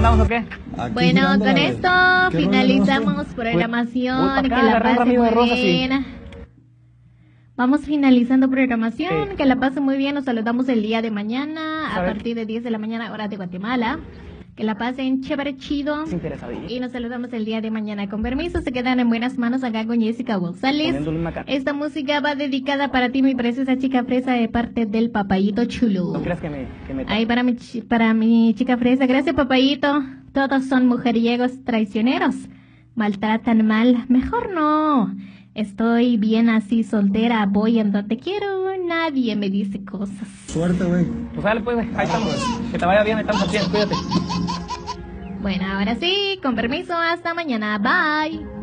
andamos o qué? Bueno, con esto finalizamos programación. Que la pasen muy bien. Vamos finalizando programación. Sí. Que la pasen muy bien. Nos saludamos el día de mañana a partir de 10 de la mañana, hora de Guatemala. Que la pasen chévere, chido. Y nos saludamos el día de mañana. Con permiso, se quedan en buenas manos acá con Jessica González. Esta música va dedicada para ti, mi preciosa chica fresa, de parte del Papayito Chulo. ¿No crees que me Ahí para mi chica fresa. Gracias, Papayito. Todos son mujeriegos traicioneros. Maltratan mal. Mejor no. Estoy bien así, soltera. Voy en donde quiero. Nadie me dice cosas. Suerte, güey. Pues dale, pues, güey. Ahí estamos. Que te vaya bien, ahí estamos bien. Cuídate. Bueno, ahora sí, con permiso, hasta mañana. Bye.